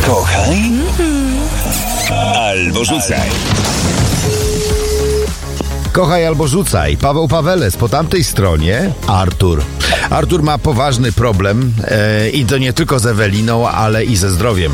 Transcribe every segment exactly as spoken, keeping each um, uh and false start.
Kochaj albo rzucaj. Kochaj albo rzucaj. Paweł Paweles, po tamtej stronie Artur. Artur ma poważny problem e, i to nie tylko z Eweliną, ale i ze zdrowiem.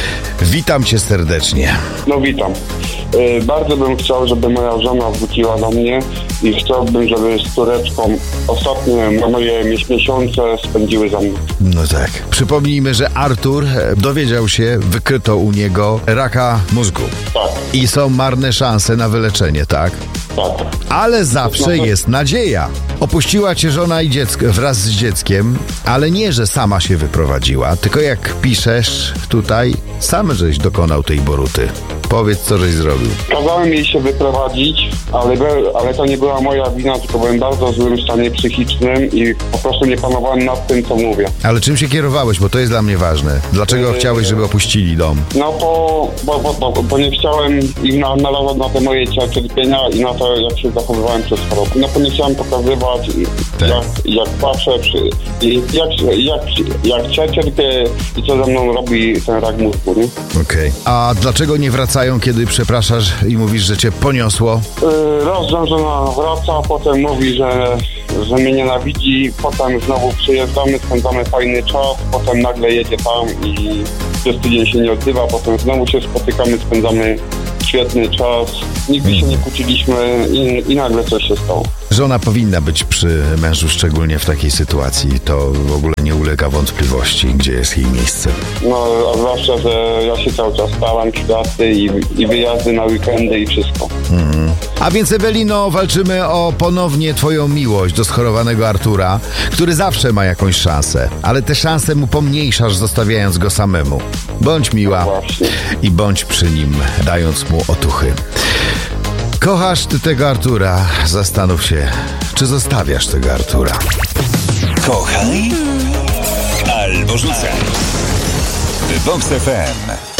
Witam cię serdecznie. No witam. Yy, bardzo bym chciał, żeby moja żona wróciła do mnie i chciałbym, żeby z córeczką ostatnie moje miesiące spędziły za mną. No tak. Przypomnijmy, że Artur dowiedział się, wykryto u niego raka mózgu. Tak, I są marne szanse na wyleczenie, tak? tak. Ale zawsze jest nadzieja. Opuściła cię żona i dziecko wraz z dzieckiem, ale nie, że sama się wyprowadziła, tylko jak piszesz tutaj, sam żeś dokonał tej boruty. Powiedz, co żeś zrobił. Kazałem jej się wyprowadzić, ale, be, ale to nie była moja wina, tylko byłem w bardzo złym stanie psychicznym i po prostu nie panowałem nad tym, co mówię. Ale czym się kierowałeś, bo to jest dla mnie ważne. Dlaczego Yy... chciałeś, żeby opuścili dom? No bo, bo, bo, bo, bo nie chciałem ich na, narażać na te moje cierpienia i na to, jak się zachowywałem przez chorobę. No bo nie chciałem pokazywać, Tak. jak, jak patrzę, przy, i jak, jak, jak ja cierpię i co ze mną robi ten rak mózgu, nie? Okej. A dlaczego nie wracają, kiedy przepraszasz i mówisz, że cię poniosło? Yy, raz żona wraca, potem mówi, że, że mnie nienawidzi, potem znowu przyjeżdżamy, spędzamy fajny czas, potem nagle jedzie tam i przez tydzień się nie odzywa, potem znowu się spotykamy, spędzamy świetny czas, nigdy się nie kłóciliśmy i, i nagle coś się stało. Żona powinna być przy mężu, szczególnie w takiej sytuacji. To w ogóle nie ulega wątpliwości, gdzie jest jej miejsce. No, a zwłaszcza, że ja się cały czas staram, pracy i, i wyjazdy na weekendy i wszystko. Mhm. A więc, Ewelino, walczymy o ponownie twoją miłość do schorowanego Artura, który zawsze ma jakąś szansę, ale te szanse mu pomniejszasz, zostawiając go samemu. Bądź miła Właśnie. i bądź przy nim, dając mu otuchy. Kochasz ty tego Artura? Zastanów się, czy zostawiasz tego Artura. Kochaj albo rzucaj. Vox F M.